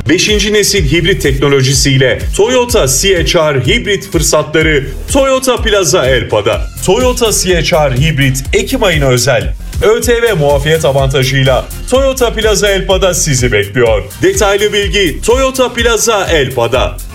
5. nesil hibrit teknolojisiyle Toyota CHR hibrit fırsatları Toyota Plaza Elpa'da. Toyota CHR hibrit Ekim ayına özel ÖTV muafiyet avantajıyla Toyota Plaza Elpa'da sizi bekliyor. Detaylı bilgi Toyota Plaza Elpa'da.